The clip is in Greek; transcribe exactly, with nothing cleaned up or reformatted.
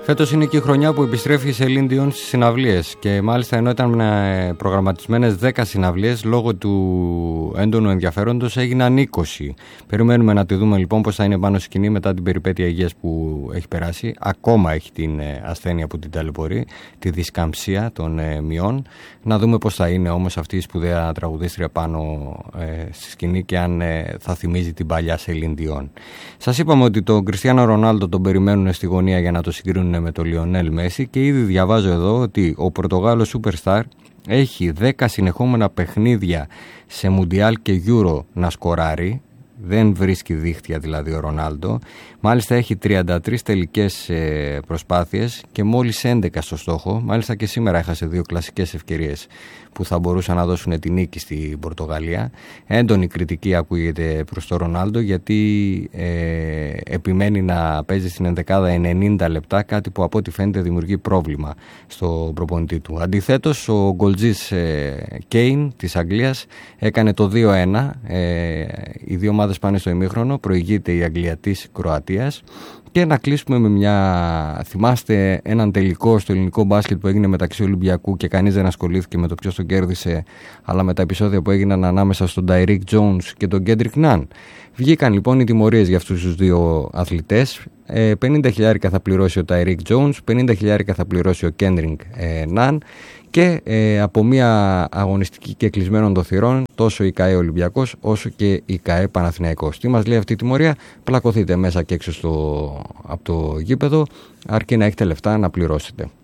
Φέτος είναι και η χρονιά που επιστρέφει η Celine Dion στις συναυλίες και μάλιστα ενώ ήταν προγραμματισμένες δέκα συναυλίες, λόγω του έντονου ενδιαφέροντος έγιναν είκοσι. Περιμένουμε να τη δούμε λοιπόν πώς θα είναι πάνω στη σκηνή μετά την περιπέτεια υγείας που έχει περάσει. Ακόμα έχει την ασθένεια που την ταλαιπωρεί, τη δισκαμψία των μειών. Να δούμε πώς θα είναι όμως αυτή η σπουδαία τραγουδίστρια πάνω ε, στη σκηνή και αν ε, θα θυμίζει την παλιά Celine Dion. Σας είπαμε ότι τον Κριστιάνο Ρονάλντο τον περιμένουν στη γωνία για να το συγκρίνουν με τον Λιονέλ Μέση και ήδη διαβάζω εδώ ότι ο Πορτογάλος Superstar έχει δέκα συνεχόμενα παιχνίδια σε Μουντιάλ και Euro να σκοράρει. Δεν βρίσκει δίχτυα δηλαδή ο Ρονάλντο. Μάλιστα έχει τριάντα τρεις τελικές προσπάθειες και μόλις έντεκα στο στόχο. Μάλιστα και σήμερα έχασε δύο κλασικές ευκαιρίες που θα μπορούσαν να δώσουν τη νίκη στην Πορτογαλία. Έντονη κριτική ακούγεται προς τον Ρονάλντο γιατί ε, επιμένει να παίζει στην ενδεκάδα ενενήντα λεπτά, κάτι που από ό,τι φαίνεται δημιουργεί πρόβλημα στο προπονητή του. Αντιθέτως ο γκολτζής Κέιν της Αγγλίας έκανε το δύο ένα. Ε, οι δύο ομάδες πάνε στο ημίχρονο, προηγείται η Αγγλία της Κροατίας. Και να κλείσουμε με μια... Θυμάστε έναν τελικό στο ελληνικό μπάσκετ που έγινε μεταξύ Ολυμπιακού και κανείς δεν ασχολήθηκε με το ποιος τον κέρδισε, αλλά με τα επεισόδια που έγιναν ανάμεσα στον Tyreek Jones και τον Kendrick Nunn. Βγήκαν λοιπόν οι τιμωρίες για αυτούς τους δύο αθλητές. Ε, πενήντα χιλιάρικα θα πληρώσει ο Tyreek Jones, πενήντα χιλιάρικα θα πληρώσει ο Kendrick ε, Nunn και ε, από μια αγωνιστική και κλεισμένων των θυρών τόσο η ΚΑΕ Ολυμπιακός όσο και η ΚΑΕ Παναθηναϊκός. Τι μας λέει αυτή η τιμωρία? Πλακωθείτε μέσα και έξω στο, από το γήπεδο, αρκεί να έχετε λεφτά να πληρώσετε.